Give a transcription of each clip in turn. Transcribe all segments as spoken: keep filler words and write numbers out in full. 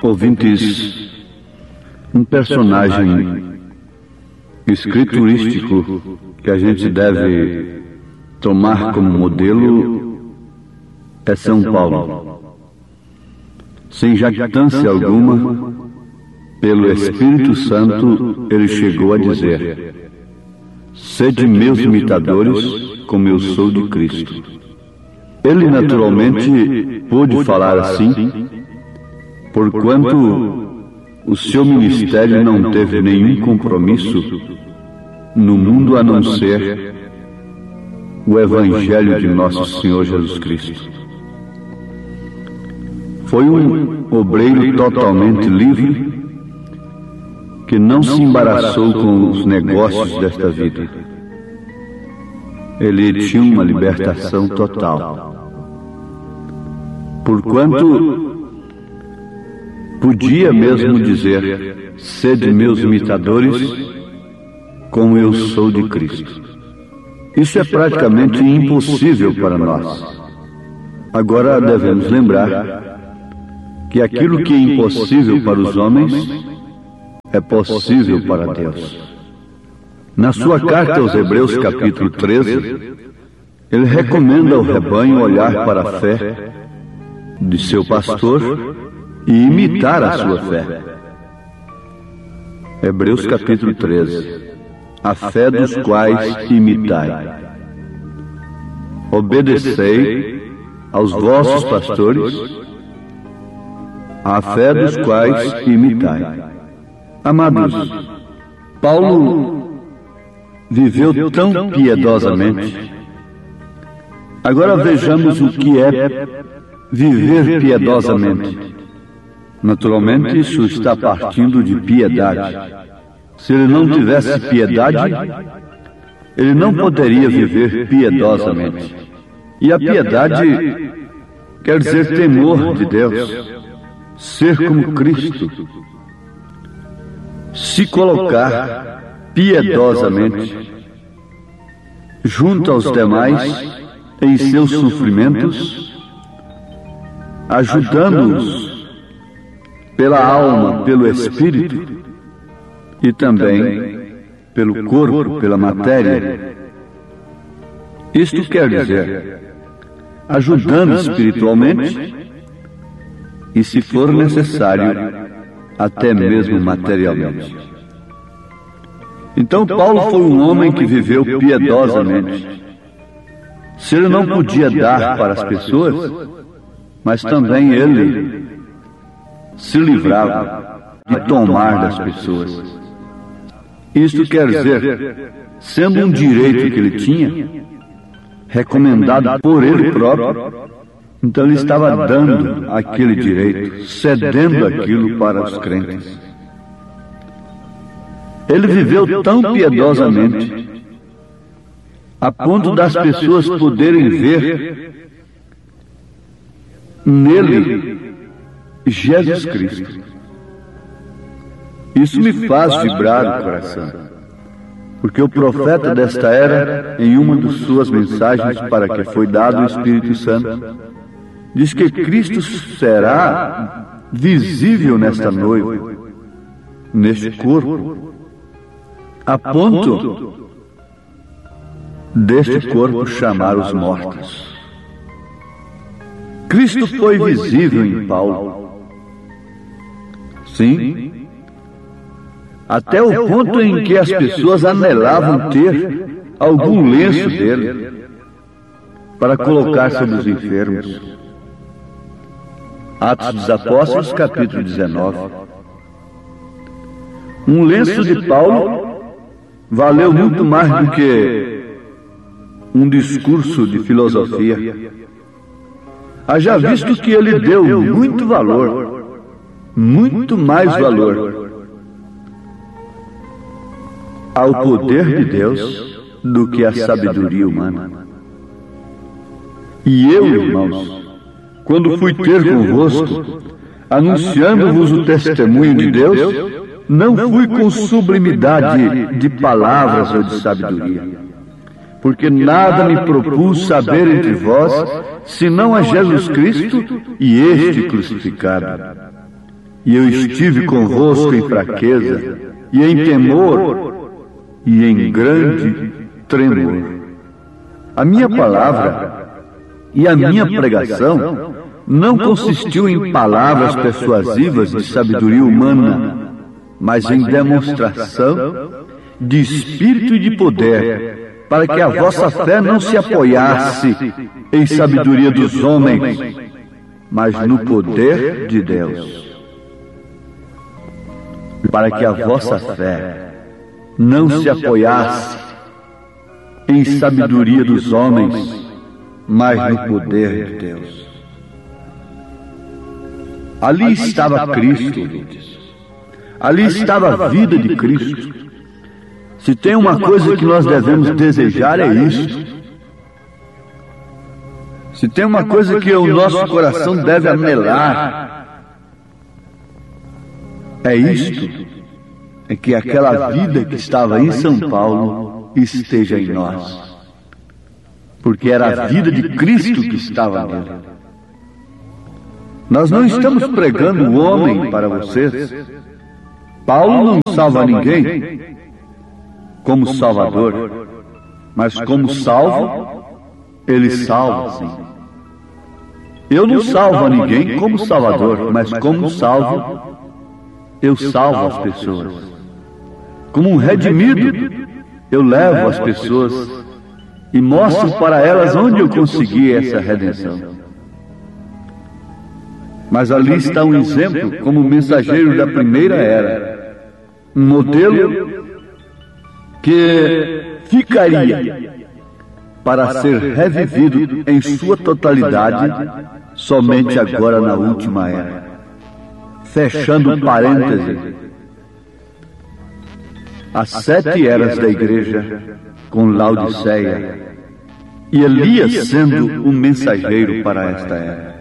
Ouvintes, um personagem escriturístico que a gente deve tomar como modelo é São Paulo. Sem jactância alguma, pelo Espírito Santo, ele chegou a dizer: sede meus imitadores, como eu sou de Cristo. Ele naturalmente pôde falar assim, porquanto o seu ministério não teve nenhum compromisso no mundo a não ser o Evangelho de nosso Senhor Jesus Cristo. Foi um obreiro totalmente livre, que não se embaraçou com os negócios desta vida. Ele tinha uma libertação total, porquanto podia mesmo dizer: sede meus imitadores, como eu sou de Cristo. Isso é praticamente impossível para nós. Agora devemos lembrar que aquilo que é impossível para os homens é possível para Deus. Na sua carta aos Hebreus, capítulo treze, ele recomenda ao rebanho olhar para a fé de seu pastor e imitar a sua fé. Hebreus capítulo treze. A fé dos quais imitai. Obedecei aos vossos pastores, a fé dos quais imitai. Amados, Paulo viveu tão piedosamente. Agora vejamos o que é viver piedosamente. Naturalmente, isso está partindo de piedade. Se ele não tivesse piedade, ele não poderia viver piedosamente. E a piedade quer dizer temor de Deus, ser como Cristo, se colocar piedosamente junto aos demais em seus sofrimentos, ajudando-os pela alma, pelo espírito e também pelo corpo, pela matéria. Isto quer dizer, ajudando espiritualmente e, se for necessário, até mesmo materialmente. Então Paulo foi um homem que viveu piedosamente. Se ele não podia dar para as pessoas, mas também ele se livrava de tomar das pessoas. Isto quer dizer, sendo um direito que ele tinha, recomendado por ele próprio, então ele estava dando aquele direito, cedendo aquilo para os crentes. Ele viveu tão piedosamente, a ponto das pessoas poderem ver nele Jesus Cristo. Isso me faz vibrar o coração, porque o profeta desta era, em uma de suas mensagens para que foi dado o Espírito Santo, diz que Cristo será visível nesta noiva, neste corpo, a ponto deste corpo chamar os mortos. Cristo foi visível em Paulo. Sim, até o ponto em que as pessoas anelavam ter algum lenço dele para colocar sobre os enfermos. Atos dos Apóstolos, capítulo dezenove. Um lenço de Paulo valeu muito mais do que um discurso de filosofia. Haja visto que ele deu muito valor, muito mais valor ao poder de Deus do que à sabedoria humana. E eu, irmãos, quando fui ter convosco, anunciando-vos o testemunho de Deus, não fui com sublimidade de palavras ou de sabedoria, porque nada me propus saber entre vós, senão a Jesus Cristo e este crucificado. e eu estive convosco em fraqueza, e em temor, e em grande tremor. A minha palavra e a minha pregação não consistiu em palavras persuasivas de sabedoria humana, mas em demonstração de espírito e de poder, para que a vossa fé não se apoiasse em sabedoria dos homens, mas no poder de Deus. Para que a vossa fé não se apoiasse em sabedoria dos homens, mas no poder de Deus. Ali estava Cristo, ouvintes. Ali estava a vida de Cristo. Se tem uma coisa que nós devemos desejar, é isso. Se tem uma coisa que o nosso coração deve anelar, é isto. É que aquela vida que estava em São Paulo esteja em nós. Porque era a vida de Cristo que estava nele. Nós não estamos pregando o homem para vocês. Paulo não salva ninguém como Salvador, mas como salvo, ele salva, sim. Eu não salvo a ninguém como Salvador, mas como salvo, eu salvo as pessoas. Como um redimido, eu levo as pessoas e mostro para elas onde eu consegui essa redenção. Mas ali está um exemplo como mensageiro da primeira era, um modelo que ficaria para ser revivido em sua totalidade somente agora na última era. Fechando parêntese, as sete eras da igreja com Laodiceia e Elias sendo um mensageiro para esta era.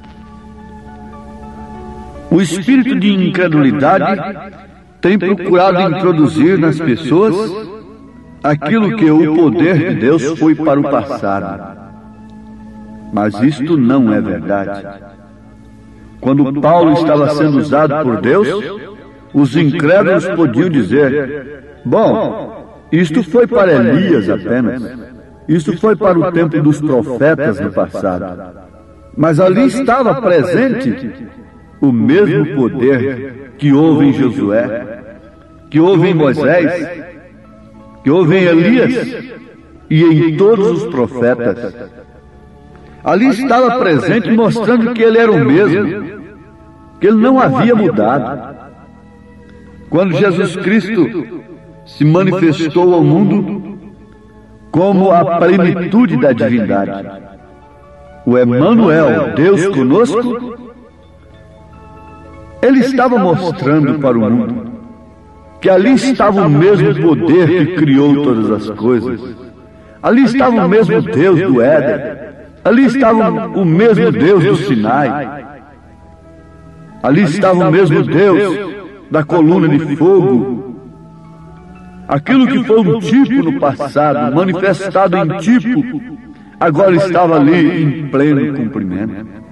O espírito de incredulidade tem procurado introduzir nas pessoas aquilo que o poder de Deus foi para o passado. Mas isto não é verdade. Quando Paulo estava sendo usado por Deus, os incrédulos podiam dizer: bom, isto foi para Elias apenas. Isto foi para o tempo dos profetas no passado. Mas ali estava presente o mesmo poder que houve em Josué, que houve em Moisés, que houve em Elias e em todos os profetas. Ali estava presente mostrando que ele era o mesmo, que ele não havia mudado. Quando Jesus Cristo se manifestou ao mundo como a plenitude da divindade, o Emanuel, Deus conosco, ele estava mostrando para o mundo que ali estava o mesmo poder que criou todas as coisas. Ali estava o mesmo Deus do Éden. Ali estava o mesmo Deus do Sinai. Ali estava o mesmo Deus da coluna de fogo. Aquilo que foi um tipo no passado, manifestado em tipo, agora estava ali em pleno cumprimento.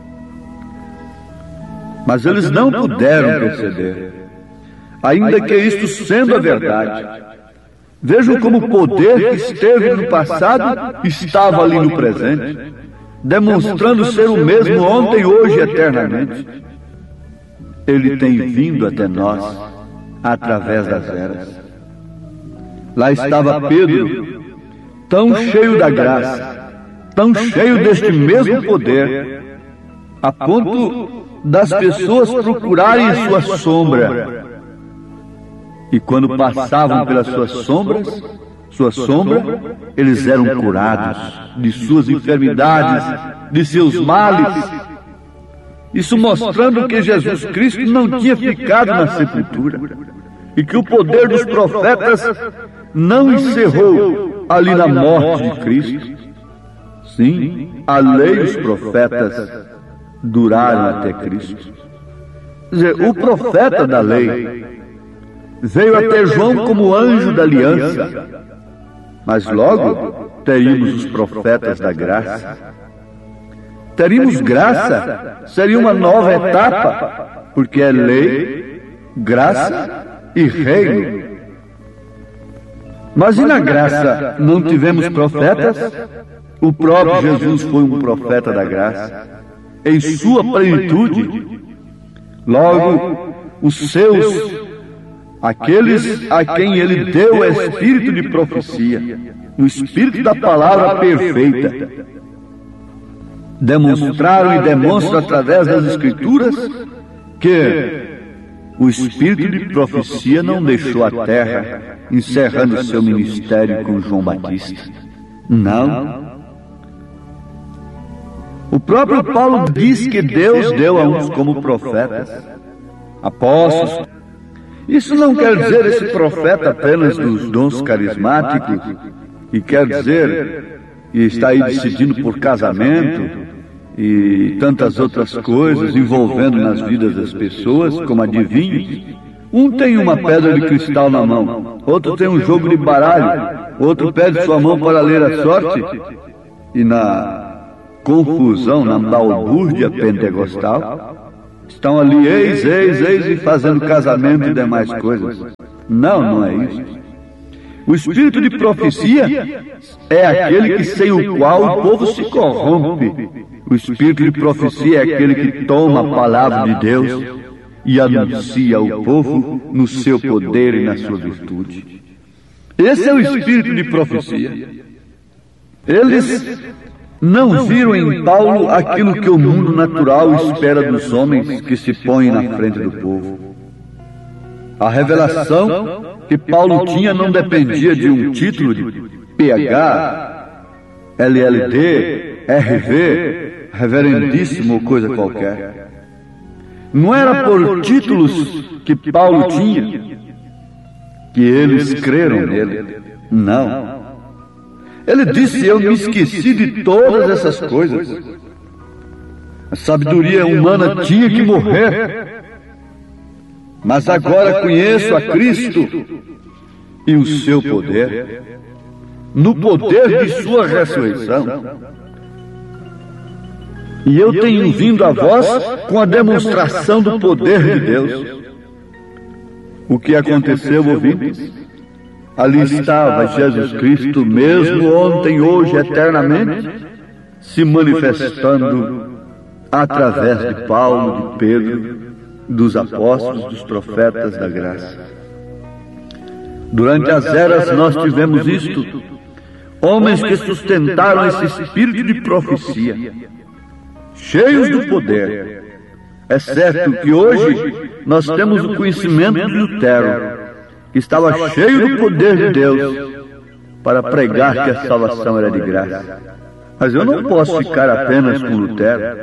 Mas eles não puderam perceber, ainda que isto sendo a verdade. Vejam como o poder que esteve no passado estava ali no presente, demonstrando ser o mesmo ontem, hoje e eternamente. Ele tem vindo até nós através das eras. Lá estava Pedro, tão cheio da graça, tão cheio deste mesmo poder, a ponto das pessoas procurarem sua sombra. E quando passavam pelas suas sombras, sua sombra, eles eram curados de suas enfermidades, de seus males. Isso mostrando que Jesus Cristo não tinha ficado na sepultura e que o poder dos profetas não encerrou ali na morte de Cristo. Sim, a lei e os profetas duraram até Cristo. Quer dizer, o profeta da lei veio até João como anjo da aliança, mas logo teríamos os profetas da graça. Teríamos graça, seria uma nova etapa, porque é lei, graça e reino. Mas e na graça não tivemos profetas? O próprio Jesus foi um profeta da graça, em sua plenitude. Logo, os seus, aqueles a quem ele deu o espírito de profecia, o espírito da palavra perfeita, demonstraram e demonstram através das Escrituras que o espírito de profecia não deixou a terra, encerrando seu ministério com João Batista. Não. O próprio Paulo diz que Deus deu a uns como profetas, apóstolos. Isso não quer dizer esse profeta apenas dos dons carismáticos, e quer dizer que está aí decidindo por casamento e tantas outras coisas envolvendo nas vidas das pessoas, como adivinhos. Um tem uma pedra de cristal na mão, outro tem um jogo de baralho, outro pede sua mão para ler a sorte, e na confusão, na balbúrdia pentecostal, estão ali eis, eis, eis, e fazendo casamento e demais coisas. Não, não é isso. O espírito de profecia é aquele que sem o qual o povo se corrompe. O espírito de profecia é aquele que toma a palavra de Deus e anuncia ao povo no seu poder e na sua virtude. Esse é o espírito de profecia. Eles não viram em Paulo aquilo que o mundo natural espera dos homens que se põem na frente do povo. A revelação que Paulo tinha não dependia de um título de P H, L L D, R V, reverendíssimo ou coisa qualquer. Não era por títulos que Paulo tinha que eles creram nele. Não. Ele disse: eu me esqueci de todas essas coisas. A sabedoria humana tinha que morrer. Mas agora conheço a Cristo e o seu poder, no poder de sua ressurreição. E eu tenho vindo a vós com a demonstração do poder de Deus. O que aconteceu, ouvintes? Ali estava Jesus Cristo, mesmo ontem, hoje, eternamente, se manifestando através de Paulo, de Pedro, dos apóstolos, dos profetas da graça. Durante as eras nós tivemos isto, homens que sustentaram esse espírito de profecia, cheios do poder. É certo que hoje nós temos o conhecimento de Lutero, que estava cheio do poder de Deus para pregar que a salvação era de graça. Mas eu não posso ficar apenas com Lutero.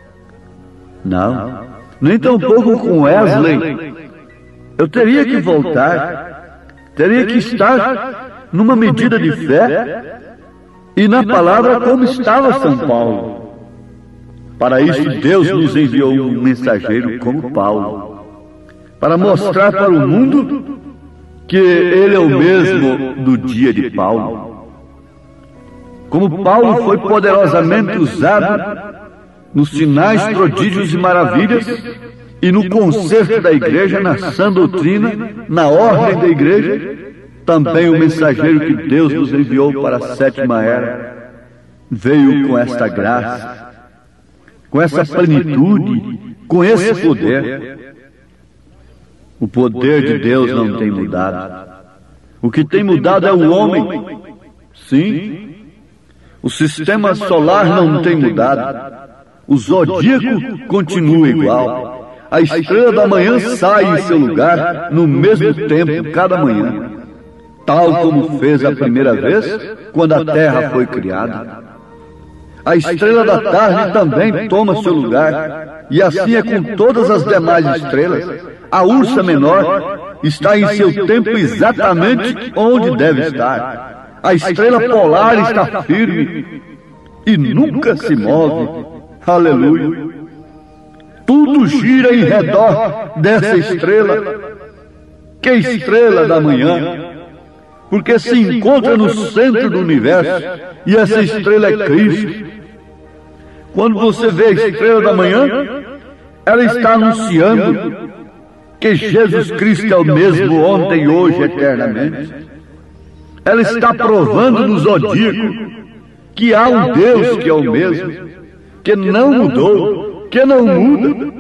Não. Nem tampouco com Wesley. Eu teria que voltar, teria que estar numa medida de fé e na palavra como estava São Paulo. Para isso Deus nos enviou um mensageiro como Paulo, para mostrar para o mundo que ele é o mesmo do dia de Paulo. Como Paulo foi poderosamente usado nos sinais, prodígios e maravilhas, e no conserto da igreja, na sã doutrina, na ordem da igreja, também o mensageiro que Deus nos enviou para a sétima era veio com esta graça, com essa plenitude, com esse poder. O poder de Deus não tem mudado. O que tem mudado é o homem. Sim, o sistema solar não tem mudado. O zodíaco continua igual. A estrela da manhã sai em seu lugar no mesmo tempo cada manhã, tal como fez a primeira vez quando a terra foi criada. A estrela da tarde também toma seu lugar, e assim é com todas as demais estrelas. A Ursa Menor está em seu tempo exatamente onde deve estar. A estrela polar está firme e nunca se move. Aleluia! Tudo gira em redor dessa estrela, que é a estrela da manhã, porque se encontra no centro do universo, e essa estrela é Cristo. Quando você vê a estrela da manhã, ela está anunciando que Jesus Cristo é o mesmo ontem, hoje, eternamente. Ela está provando no zodíaco que há um Deus que é o mesmo, que não mudou, que não muda.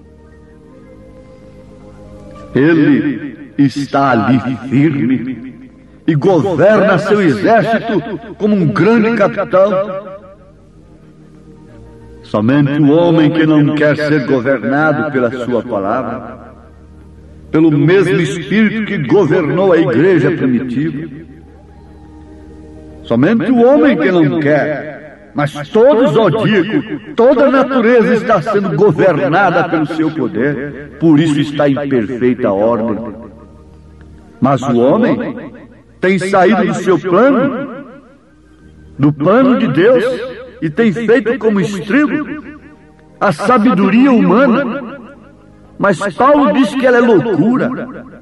Ele está ali firme e governa seu exército como um grande capitão. Somente o homem que não quer ser governado pela sua palavra, pelo mesmo Espírito que governou a igreja primitiva. Somente o homem que não quer, mas todo o zodíaco, toda a natureza está sendo governada pelo seu poder, por isso está em perfeita ordem. Mas o homem tem saído do seu plano, do plano de Deus, e tem feito como estribo a sabedoria humana. Mas Paulo diz que ela é loucura.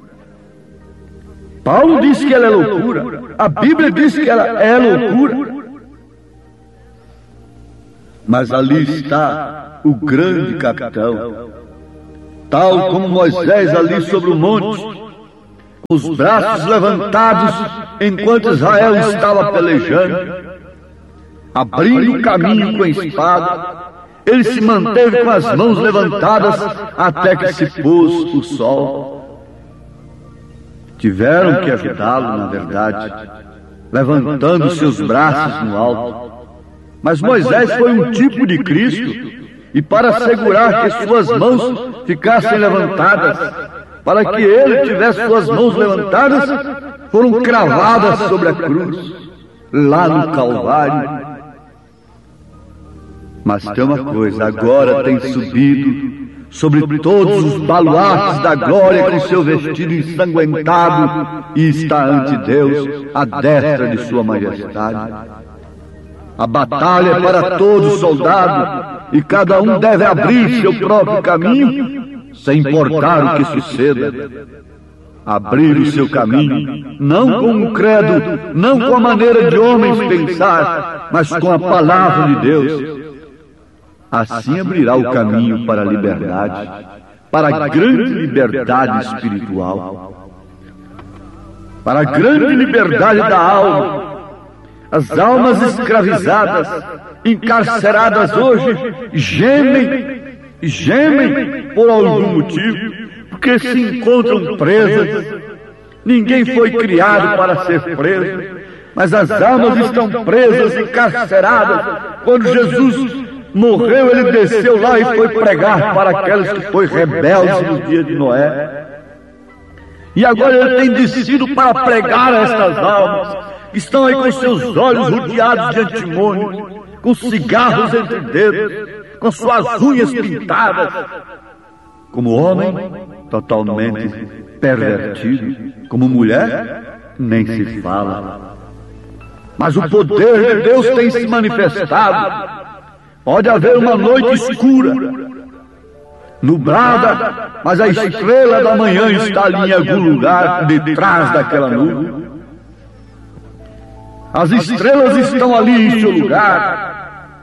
Paulo diz que ela é loucura. A Bíblia diz que ela é loucura. Mas ali está o grande capitão, tal como Moisés ali sobre o monte, com os braços levantados enquanto Israel estava pelejando, abrindo o caminho com a espada. Ele se manteve com as mãos levantadas até que se pôs o sol. Tiveram que ajudá-lo, na verdade, levantando seus braços no alto. Mas Moisés foi um tipo de Cristo, e para assegurar que suas mãos ficassem levantadas, para que ele tivesse suas mãos levantadas, foram cravadas sobre a cruz, lá no Calvário. Mas tem uma coisa, agora tem subido sobre todos os baluartes da glória com seu vestido ensanguentado e está ante Deus, à destra de sua majestade. A batalha é para todo soldado e cada um deve abrir seu próprio caminho, sem importar o que suceda. Abrir o seu caminho, não com um credo, não com a maneira de homens pensar, mas com a palavra de Deus. Assim abrirá o caminho para a liberdade, para a grande liberdade espiritual, para a grande liberdade da alma. As almas escravizadas, encarceradas hoje, gemem, gemem por algum motivo, porque se encontram presas. Ninguém foi criado para ser preso, mas as almas estão presas, encarceradas. Quando Jesus morreu, ele desceu lá e foi pregar para aqueles que foram rebeldes no dia de Noé. E agora ele tem descido para pregar a estas almas, que estão aí com seus olhos rodeados de antimônio, com cigarros entre dedos, com suas unhas pintadas, como homem totalmente pervertido, como mulher nem se fala. Mas o poder de Deus tem se manifestado. Pode haver uma noite escura, nublada, mas a estrela da manhã está ali em algum lugar detrás daquela nuvem. As estrelas estão ali em seu lugar.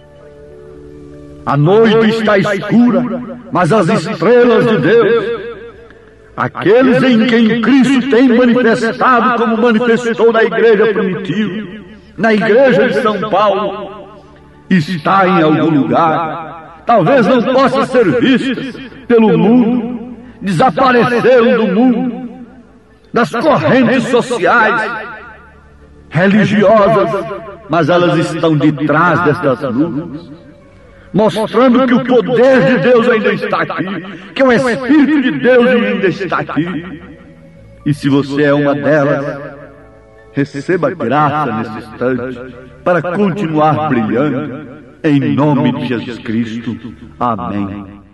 A noite está escura, mas as estrelas de Deus, aqueles em quem Cristo tem manifestado como manifestou na igreja primitiva, na igreja de São Paulo, está em algum lugar. Talvez não possa ser vista pelo mundo, desapareceram do mundo, das correntes sociais, religiosas, mas elas estão de trás destas nuvens, mostrando que o poder de Deus ainda está aqui, que o Espírito de Deus ainda está aqui. E se você é uma delas, receba graça nesse instante para continuar brilhando, em nome de Jesus Cristo. Amém.